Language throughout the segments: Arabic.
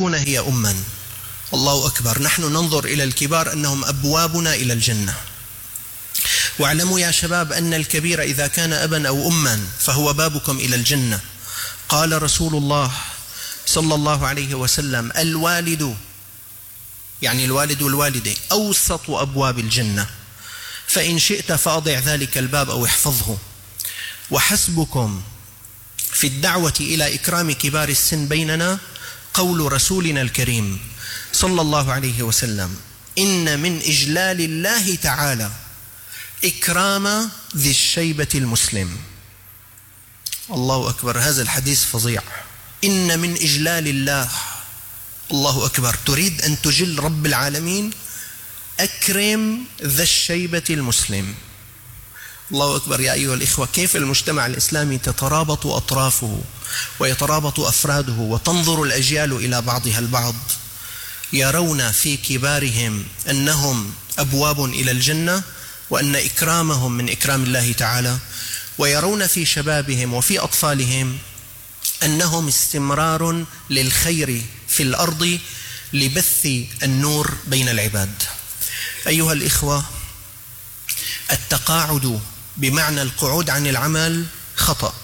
تكون هي أما. الله أكبر. نحن ننظر إلى الكبار أنهم أبوابنا إلى الجنة. واعلموا يا شباب أن الكبير إذا كان أبا أو أما فهو بابكم إلى الجنة. قال رسول الله صلى الله عليه وسلم: الوالد، يعني الوالد والوالدة، أوسط أبواب الجنة، فإن شئت فأضع ذلك الباب أو احفظه. وحسبكم في الدعوة إلى إكرام كبار السن بيننا قول رسولنا الكريم صلى الله عليه وسلم: إن من إجلال الله تعالى إكرام ذي الشيبة المسلم. الله أكبر، هذا الحديث فظيع. إن من إجلال الله، الله أكبر. تريد أن تجل رب العالمين؟ أكرم ذا الشيبة المسلم. الله أكبر. يا أيها الإخوة، كيف المجتمع الإسلامي تترابط أطرافه ويترابط أفراده وتنظر الأجيال إلى بعضها البعض، يرون في كبارهم أنهم أبواب إلى الجنة وأن إكرامهم من إكرام الله تعالى، ويرون في شبابهم وفي أطفالهم أنهم استمرار للخير في الأرض لبث النور بين العباد. أيها الإخوة، التقاعد بمعنى القعود عن العمل خطأ،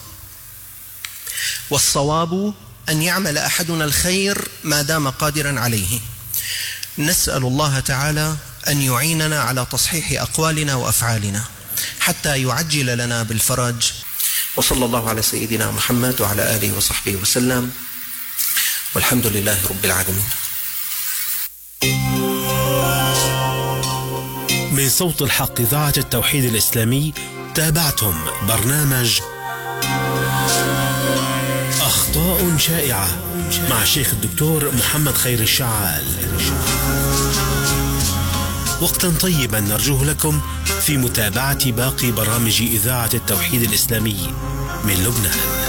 والصواب أن يعمل أحدنا الخير ما دام قادرا عليه. نسأل الله تعالى أن يعيننا على تصحيح أقوالنا وأفعالنا حتى يعجل لنا بالفرج. وصلى الله على سيدنا محمد وعلى آله وصحبه وسلم، والحمد لله رب العالمين. من صوت الحق إذاعة التوحيد الإسلامي تابعتم برنامج أخطاء شائعة مع الشيخ الدكتور محمد خير الشعال. وقتا طيبا نرجوه لكم في متابعة باقي برامج إذاعة التوحيد الإسلامي من لبنان.